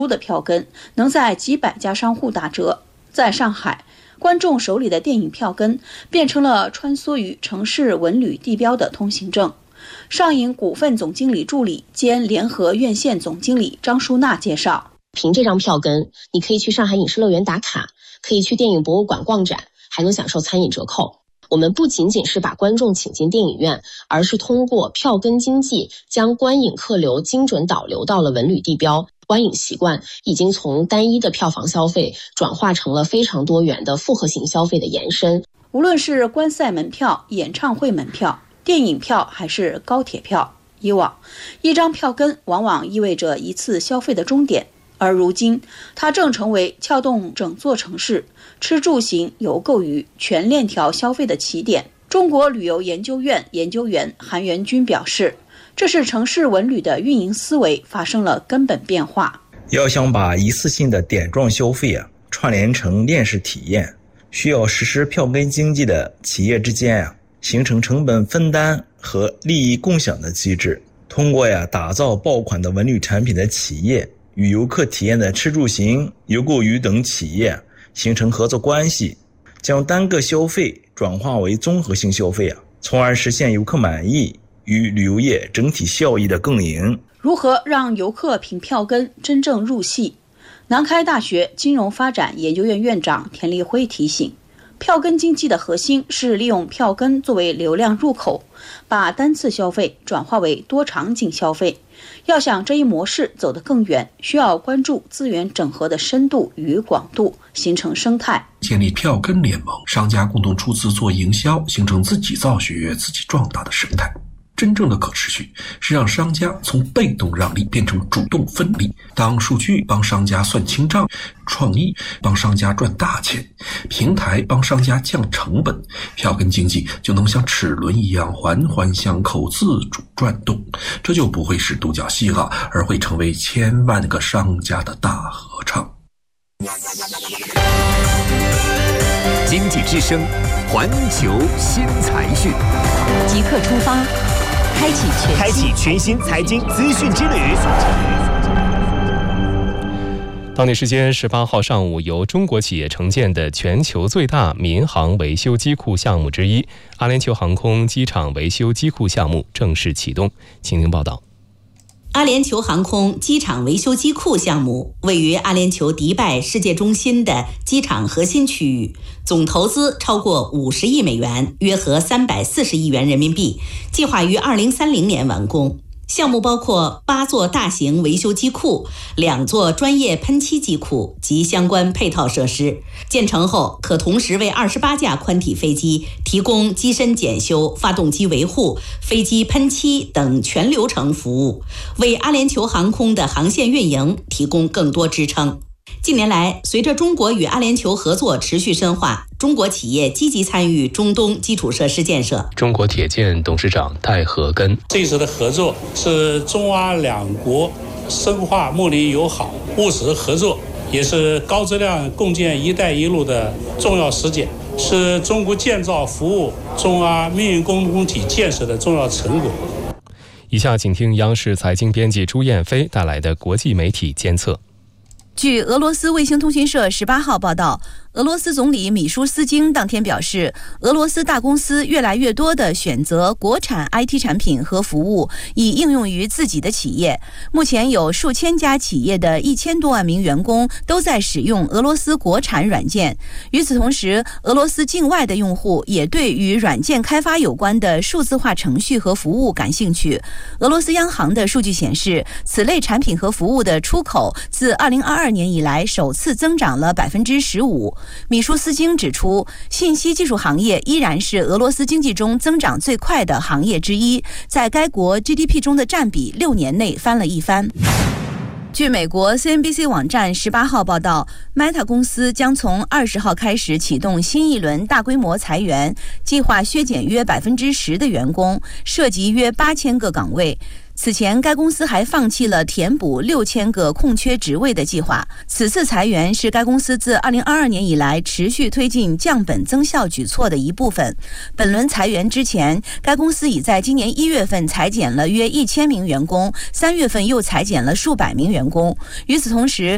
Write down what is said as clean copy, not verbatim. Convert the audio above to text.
的票根能在几百家商户打折。在上海，观众手里的电影票根变成了穿梭于城市文旅地标的通行证。上影股份总经理助理兼联合院线总经理张淑娜介绍， 凭这张票根，你可以去上海影视乐园打卡，可以去电影博物馆逛展，还能享受餐饮折扣。我们不仅仅是把观众请进电影院，而是通过票根经济将观影客流精准导流到了文旅地标。观影习惯已经从单一的票房消费转化成了非常多元的复合型消费的延伸。 无论是观赛门票、演唱会门票、电影票还是高铁票，以往一张票根往往意味着一次消费的终点，而如今它正成为撬动整座城市吃住行游购娱全链条消费的起点。中国旅游研究院研究员韩元军表示，这是城市文旅的运营思维发生了根本变化。 要想把一次性的点状消费串联成链式体验，需要实施票根经济的企业之间形成成本分担和利益共享的机制。通过打造爆款的文旅产品的企业与游客体验的吃住行游购娱等企业形成合作关系，将单个消费转化为综合性消费从而实现游客满意与旅游业整体效益的共赢。 如何让游客凭票根真正入戏？南开大学金融发展研究院院长田立辉提醒，票根经济的核心是利用票根作为流量入口，把单次消费转化为多场景消费。要想这一模式走得更远，需要关注资源整合的深度与广度，形成生态。 建立票根联盟，商家共同出资做营销，形成自己造血、自己壮大的生态。真正的可持续是让商家从被动让利变成主动分利。当数据帮商家算清账，创意帮商家赚大钱，平台帮商家降成本，票根经济就能像齿轮一样环环相扣，自主转动。这就不会是独角戏了，而会成为千万个商家的大合唱。 经济之声，环球新财讯， 即刻出发，开启全新财经资讯之旅。 当地时间18号上午，由中国企业承建的全球最大民航维修机库项目之一阿联酋航空机场维修机库项目正式启动。请听报道。 阿联酋航空机场维修机库项目位于阿联酋迪拜世界中心的机场核心区域，总投资超过50亿美元，约合340亿元人民币，计划于2030年完工。项目包括8座大型维修机库、2座专业喷漆机库及相关配套设施。建成后，可同时为28架宽体飞机提供机身检修、发动机维护、飞机喷漆等全流程服务，为阿联酋航空的航线运营提供更多支撑。近年来，随着中国与阿联酋合作持续深化，中国企业积极参与中东基础设施建设。 中国铁建董事长戴和根， 这次的合作是中阿两国深化睦邻友好、务实合作，也是高质量共建“一带一路”的重要实践，是中国建造服务中阿命运共同体建设的重要成果。 以下请听央视财经编辑朱燕飞带来的国际媒体监测。 据俄罗斯卫星通讯社18号报道，俄罗斯总理米舒斯京当天表示，俄罗斯大公司越来越多地选择国产 IT 产品和服务，以应用于自己的企业。目前有数千家企业的1000多万名员工都在使用俄罗斯国产软件。与此同时，俄罗斯境外的用户也对与软件开发有关的数字化程序和服务感兴趣。俄罗斯央行的数据显示，此类产品和服务的出口自2022年以来首次增长了15%。米舒斯京指出，信息技术行业依然是俄罗斯经济中增长最快的行业之一，在该国 GDP 中的占比6年内翻了一番。据美国 CNBC 网站18号报道， Meta 公司将从20号开始启动新一轮大规模裁员，计划削减约10%的员工，涉及约8000个岗位。此前，该公司还放弃了填补6000个空缺职位的计划。此次裁员是该公司自2022年以来持续推进降本增效举措的一部分。本轮裁员之前，该公司已在今年1月份裁减了约1000名员工，3月份又裁减了数百名员工。与此同时，